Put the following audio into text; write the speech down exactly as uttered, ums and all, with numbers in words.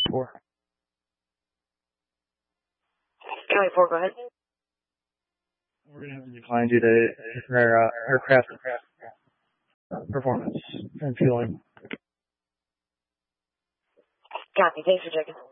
four. County four, go ahead. We're going to have to decline due to their uh, aircraft performance and fueling. Copy. Thanks for checking.